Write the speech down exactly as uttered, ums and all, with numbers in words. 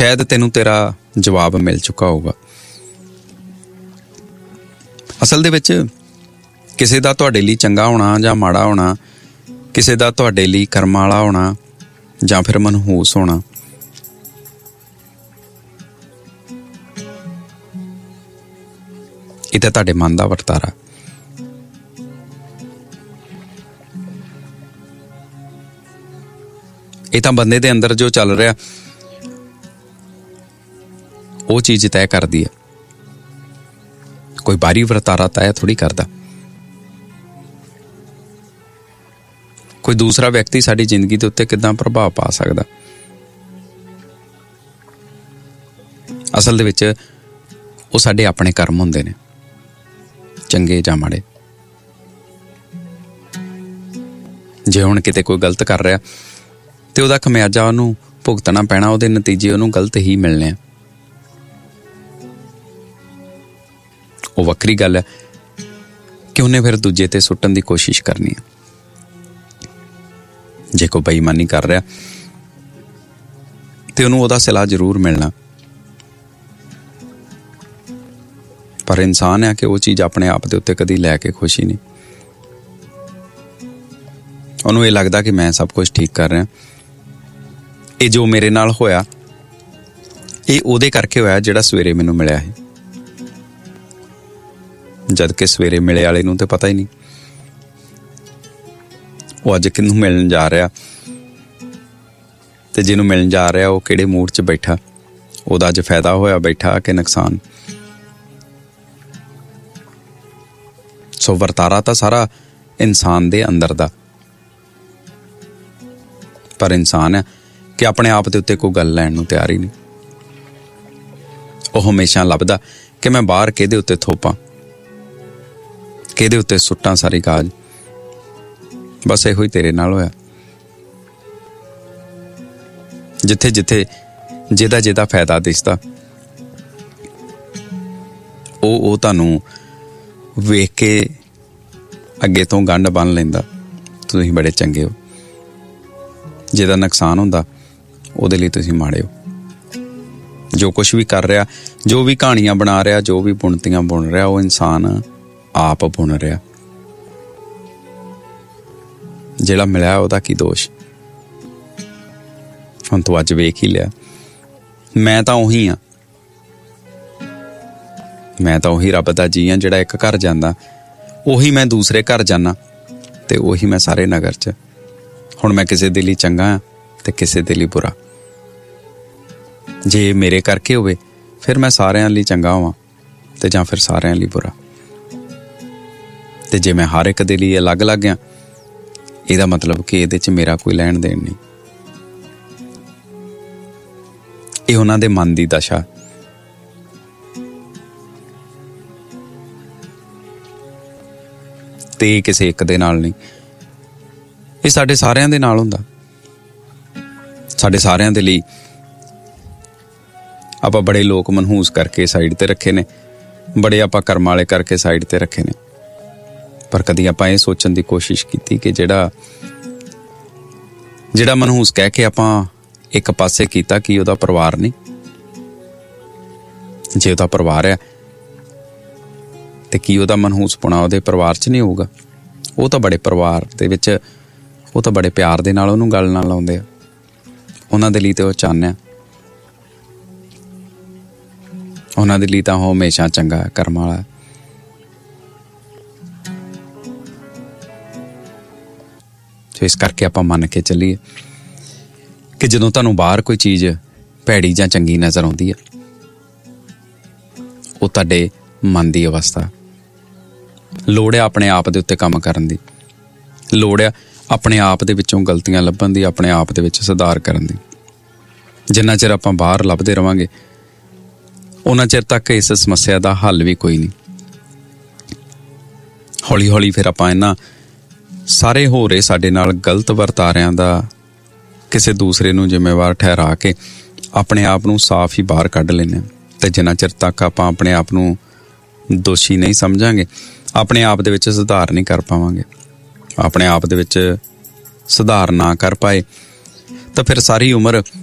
शायद तैनूं तेरा जवाब मिल चुका होगा। असल दे विच किसी दा तुहाडे लई चंगा होना जां माड़ा होना, किसी दा तुहाडे लई कर्म वाला होना जां फिर मनहूस होना, ਇਹ ਤਾਂ ਤੁਹਾਡੇ ਮਨ ਦਾ ਵਰਤਾਰਾ। ਇਹ ਤਾਂ ਬੰਦੇ ਦੇ ਅੰਦਰ ਜੋ ਚੱਲ ਰਿਹਾ ਉਹ ਚੀਜ਼ ਤੈਅ ਕਰਦੀ ਹੈ। ਕੋਈ ਬਾਹਰੀ ਵਰਤਾਰਾ ਤੈਅ ਥੋੜ੍ਹੀ ਕਰਦਾ। ਕੋਈ ਦੂਸਰਾ ਵਿਅਕਤੀ ਸਾਡੀ ਜ਼ਿੰਦਗੀ ਦੇ ਉੱਤੇ ਕਿੱਦਾਂ ਪ੍ਰਭਾਵ ਪਾ ਸਕਦਾ? ਅਸਲ ਦੇ ਵਿੱਚ ਉਹ ਸਾਡੇ ਆਪਣੇ ਕਰਮ ਹੁੰਦੇ ਨੇ, ਚੰਗੇ ਜਾਂ ਮਾੜੇ। ਜੇ ਹੁਣ ਕਿਤੇ ਕੋਈ ਗਲਤ ਕਰ ਰਿਹਾ ਤੇ ਉਹਦਾ ਖਮਿਆਜਾ ਉਹਨੂੰ ਭੁਗਤਣਾ ਪੈਣਾ, ਉਹਦੇ ਨਤੀਜੇ ਉਹਨੂੰ ਗਲਤ ਹੀ ਮਿਲਣੇ ਆ। ਉਹ ਵੱਖਰੀ ਗੱਲ ਹੈ ਕਿ ਉਹਨੇ ਫਿਰ ਦੂਜੇ ਤੇ ਸੁੱਟਣ ਦੀ ਕੋਸ਼ਿਸ਼ ਕਰਨੀ ਹੈ। ਜੇ ਕੋਈ ਬੇਈਮਾਨੀ ਕਰ ਰਿਹਾ ਤੇ ਉਹਨੂੰ ਉਹਦਾ ਸਿਲਾ ਜ਼ਰੂਰ ਮਿਲਣਾ, ਪਰ ਇਨਸਾਨ ਹੈ ਕਿ ਉਹ ਚੀਜ਼ ਆਪਣੇ ਆਪ ਦੇ ਉੱਤੇ ਕਦੀ ਲੈ ਕੇ ਖੁਸ਼ੀ ਨਹੀਂ। ਉਹਨੂੰ ਇਹ ਲੱਗਦਾ ਕਿ ਮੈਂ ਸਭ ਕੁਝ ਠੀਕ ਕਰ ਰਿਹਾ, ਇਹ ਜੋ ਮੇਰੇ ਨਾਲ ਹੋਇਆ ਇਹ ਉਹਦੇ ਕਰਕੇ ਹੋਇਆ ਜਿਹੜਾ ਸਵੇਰੇ ਮੈਨੂੰ ਮਿਲਿਆ ਹੈ। ਜਦ ਕਿ ਸਵੇਰੇ ਮਿਲੇ ਵਾਲੇ ਨੂੰ ਤੇ ਪਤਾ ਹੀ ਨਹੀਂ ਉਹ ਅੱਜ ਕਿਹਨੂੰ ਮਿਲਣ ਜਾ ਰਿਹਾ ਤੇ ਜਿਹਨੂੰ ਮਿਲਣ ਜਾ ਰਿਹਾ ਉਹ ਕਿਹੜੇ ਮੂਡ 'ਚ ਬੈਠਾ, ਉਹਦਾ ਅੱਜ ਫਾਇਦਾ ਹੋਇਆ ਬੈਠਾ ਕਿ ਨੁਕਸਾਨ। ਸੋ ਵਰਤਾਰਾ ਤਾਂ ਸਾਰਾ ਇਨਸਾਨ ਦੇ ਅੰਦਰ ਦਾ, ਪਰ ਇਨਸਾਨ ਹੈ ਕਿ ਆਪਣੇ ਆਪ ਦੇ ਉੱਤੇ ਕੋਈ ਗੱਲ ਲੈਣ ਨੂੰ ਤਿਆਰ ਹੀ ਨਹੀਂ। ਉਹ ਹਮੇਸ਼ਾ ਲੱਭਦਾ ਕਿ ਮੈਂ ਬਾਹਰ ਕਿਹਦੇ ਉੱਤੇ ਥੋਪਾਂ, ਕਿਹਦੇ ਉੱਤੇ ਸੁੱਟਾਂ ਸਾਰੀ ਕਾਜ। ਬਸ ਇਹੋ ਹੀ ਤੇਰੇ ਨਾਲ ਹੋਇਆ। ਜਿੱਥੇ ਜਿੱਥੇ ਜਿਹਦਾ ਜਿਹਦਾ ਫਾਇਦਾ ਦਿਸਦਾ ਉਹ ਉਹ ਤੁਹਾਨੂੰ ਵੇਖ ਕੇ ਅੱਗੇ ਤੋਂ ਗੰਢ ਬੰਨ ਲੈਂਦਾ, ਤੁਸੀਂ ਬੜੇ ਚੰਗੇ ਹੋ। ਜਿਹਦਾ ਨੁਕਸਾਨ ਹੁੰਦਾ ਉਹਦੇ ਲਈ ਤੁਸੀਂ ਮਾੜੇ ਹੋ। ਜੋ ਕੁਛ ਵੀ ਕਰ ਰਿਹਾ, ਜੋ ਵੀ ਕਹਾਣੀਆਂ ਬਣਾ ਰਿਹਾ, ਜੋ ਵੀ ਬੁਣਤੀਆਂ ਬੁਣ ਰਿਹਾ, ਉਹ ਇਨਸਾਨ ਆਪ ਬੁਣ ਰਿਹਾ। ਜਿਹੜਾ ਮਿਲਿਆ ਉਹਦਾ ਕੀ ਦੋਸ਼? ਹੁਣ ਤੂੰ ਅੱਜ ਵੇਖ ਹੀ ਲਿਆ, ਮੈਂ ਤਾਂ ਉਹੀ ਹਾਂ। ਮੈਂ ਤਾਂ ਉਹੀ ਰੱਬ ਦਾ ਜੀ ਹਾਂ ਜਿਹੜਾ ਇੱਕ ਘਰ ਜਾਂਦਾ, ਉਹੀ ਮੈਂ ਦੂਸਰੇ ਘਰ ਜਾਂਦਾ ਤੇ ਉਹੀ ਮੈਂ ਸਾਰੇ ਨਗਰ 'ਚ। ਹੁਣ ਮੈਂ ਕਿਸੇ ਦੇ ਲਈ ਚੰਗਾ ਹਾਂ ਤੇ ਕਿਸੇ ਦੇ ਲਈ ਬੁਰਾ। ਜੇ ਮੇਰੇ ਕਰਕੇ ਹੋਵੇ ਫਿਰ ਮੈਂ ਸਾਰਿਆਂ ਲਈ ਚੰਗਾ ਹੋਵਾਂ ਤੇ ਜਾਂ ਫਿਰ ਸਾਰਿਆਂ ਲਈ ਬੁਰਾ। ਤੇ ਜੇ ਮੈਂ ਹਰ ਇੱਕ ਦੇ ਲਈ ਅਲੱਗ-ਅਲੱਗ ਹਾਂ, ਇਹਦਾ ਮਤਲਬ ਕਿ ਇਹਦੇ 'ਚ ਮੇਰਾ ਕੋਈ ਲੈਣ ਦੇਣ ਨਹੀਂ। ਇਹ ਉਹਨਾਂ ਦੇ ਮਨ ਦੀ ਦਸ਼ਾ। ਤੇ ਕਿਸੇ ਇੱਕ ਦੇ ਨਾਲ ਨਹੀਂ, ਇਹ ਸਾਡੇ ਸਾਰਿਆਂ ਦੇ ਨਾਲ ਹੁੰਦਾ। ਸਾਡੇ ਸਾਰਿਆਂ ਦੇ ਲਈ ਆਪਾਂ ਬੜੇ ਲੋਕ ਮਨਹੂਸ ਕਰਕੇ ਸਾਈਡ ਤੇ ਰੱਖੇ ਨੇ, ਬੜੇ ਆਪਾਂ ਕਰਮ ਵਾਲੇ ਕਰਕੇ ਸਾਈਡ ਤੇ ਰੱਖੇ ਨੇ, ਪਰ ਕਦੀ ਆਪਾਂ ਇਹ ਸੋਚਣ ਦੀ ਕੋਸ਼ਿਸ਼ ਕੀਤੀ ਕਿ ਜਿਹੜਾ ਜਿਹੜਾ ਮਨਹੂਸ ਕਹਿ ਕੇ ਆਪਾਂ ਇੱਕ ਪਾਸੇ ਕੀਤਾ, ਕੀ ਉਹਦਾ ਪਰਿਵਾਰ ਨਹੀਂ? ਜੇ ਉਹਦਾ ਪਰਿਵਾਰ ਹੈ ਤੇ ਕੀ ਉਹਦਾ ਮਨਹੂਸਪੁਣਾ ਉਹਦੇ ਪਰਿਵਾਰ 'ਚ ਨਹੀਂ ਹੋਊਗਾ? ਉਹ ਤਾਂ ਬੜੇ ਪਰਿਵਾਰ ਦੇ ਵਿੱਚ, ਉਹ ਤਾਂ ਬੜੇ ਪਿਆਰ ਦੇ ਨਾਲ ਉਹਨੂੰ ਗੱਲ ਨਾਲ ਲਾਉਂਦੇ ਆ। ਉਹਨਾਂ ਦੇ ਲਈ ਤੇ ਉਹ ਚਾਹੁੰਦੇ, ਉਹਨਾਂ ਦੇ ਲਈ ਤਾਂ ਉਹ ਹਮੇਸ਼ਾ ਚੰਗਾ ਕਰਮ ਵਾਲਾ। ਇਸ ਕਰਕੇ ਆਪਾਂ ਮੰਨ ਕੇ ਚੱਲੀਏ ਕਿ ਜਦੋਂ ਤੁਹਾਨੂੰ ਬਾਹਰ ਕੋਈ ਚੀਜ਼ ਭੈੜੀ ਜਾਂ ਚੰਗੀ ਨਜ਼ਰ ਆਉਂਦੀ ਹੈ, ਉਹ ਤੁਹਾਡੇ ਮਨ ਦੀ ਅਵਸਥਾ। ਲੋੜ ਹੈ ਆਪਣੇ ਆਪ ਦੇ ਉੱਤੇ ਕੰਮ ਕਰਨ ਦੀ, ਲੋੜ ਹੈ ਆਪਣੇ ਆਪ ਦੇ ਵਿੱਚੋਂ ਗਲਤੀਆਂ ਲੱਭਣ ਦੀ, ਆਪਣੇ ਆਪ ਦੇ ਵਿੱਚ ਸੁਧਾਰ ਕਰਨ ਦੀ। ਜਿੰਨਾ ਚਿਰ ਆਪਾਂ ਬਾਹਰ ਲੱਭਦੇ ਰਵਾਂਗੇ ਉਹਨਾਂ ਚਿਰ ਤੱਕ ਇਸ ਸਮੱਸਿਆ ਦਾ ਹੱਲ ਵੀ ਕੋਈ ਨਹੀਂ। ਹੌਲੀ ਹੌਲੀ ਫਿਰ ਆਪਾਂ ਇਹਨਾਂ ਸਾਰੇ ਹੋ ਰਹੇ ਸਾਡੇ ਨਾਲ ਗਲਤ ਵਰਤਾਰਿਆਂ ਦਾ ਕਿਸੇ ਦੂਸਰੇ ਨੂੰ ਜ਼ਿੰਮੇਵਾਰ ਠਹਿਰਾ ਕੇ ਆਪਣੇ ਆਪ ਨੂੰ ਸਾਫ਼ ਹੀ ਬਾਹਰ ਕੱਢ ਲੈਂਦੇ ਹਾਂ। ਤੇ ਜਿੰਨਾ ਚਿਰ ਤੱਕ ਆਪਾਂ ਆਪਣੇ ਆਪ ਨੂੰ ਦੋਸ਼ੀ ਨਹੀਂ ਸਮਝਾਂਗੇ, ਆਪਣੇ ਆਪ ਦੇ ਵਿੱਚ ਸੁਧਾਰ ਨਹੀਂ ਕਰ ਪਾਵਾਂਗੇ, ਆਪਣੇ ਆਪ ਦੇ ਵਿੱਚ ਸੁਧਾਰ ਨਾ ਕਰ ਪਾਏ ਤਾਂ ਫਿਰ ਸਾਰੀ ਉਮਰ